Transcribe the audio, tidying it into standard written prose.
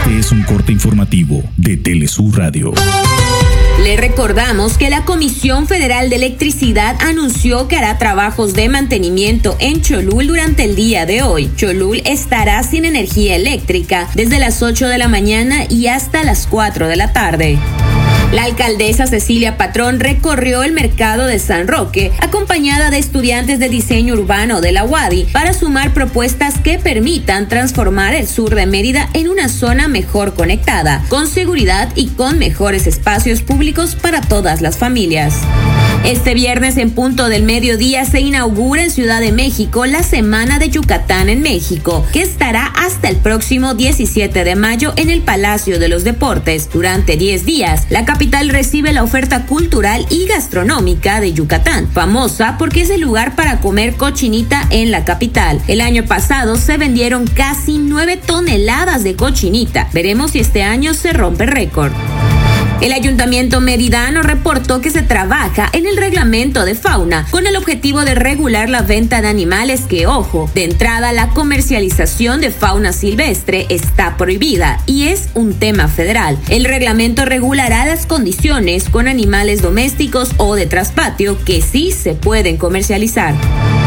Este es un corte informativo de Telesur Radio. Le recordamos que la Comisión Federal de Electricidad anunció que hará trabajos de mantenimiento en Cholul durante el día de hoy. Cholul estará sin energía eléctrica desde las 8 de la mañana y hasta las 4 de la tarde. La alcaldesa Cecilia Patrón recorrió el mercado de San Roque, acompañada de estudiantes de diseño urbano de la UADY, para sumar propuestas que permitan transformar el sur de Mérida en una zona mejor conectada, con seguridad y con mejores espacios públicos para todas las familias. Este viernes en punto del mediodía se inaugura en Ciudad de México la Semana de Yucatán en México, que estará hasta el próximo 17 de mayo en el Palacio de los Deportes. Durante 10 días, la capital recibe la oferta cultural y gastronómica de Yucatán, famosa porque es el lugar para comer cochinita en la capital. El año pasado se vendieron casi 9 toneladas de cochinita. Veremos si este año se rompe récord. El ayuntamiento meridano reportó que se trabaja en el reglamento de fauna con el objetivo de regular la venta de animales que, ojo, de entrada la comercialización de fauna silvestre está prohibida y es un tema federal. El reglamento regulará las condiciones con animales domésticos o de traspatio que sí se pueden comercializar.